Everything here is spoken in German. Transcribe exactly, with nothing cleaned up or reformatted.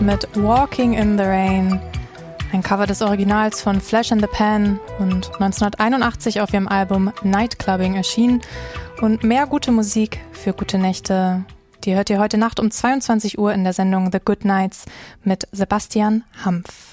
mit Walking in the Rain, ein Cover des Originals von Flash in the Pan und neunzehnhunderteinundachtzig auf ihrem Album Nightclubbing erschienen. Und mehr gute Musik für gute Nächte, die hört ihr heute Nacht um zweiundzwanzig Uhr in der Sendung The Good Nights mit Sebastian Hampf.